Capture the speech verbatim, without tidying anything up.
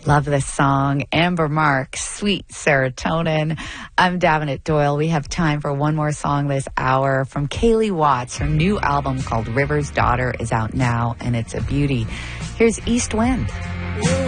Love this song. Amber Mark, Sweet Serotonin. I'm Davenant Doyle. We have time for one more song this hour from Kaylee Watts. Her new album called River's Daughter is out now, and it's a beauty. Here's East Wind.